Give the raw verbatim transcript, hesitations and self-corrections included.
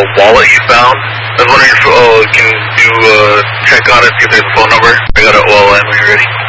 wallet you found. I was wondering if uh, can you uh, check on it, see if there's a phone number. I got it O L N when you're ready.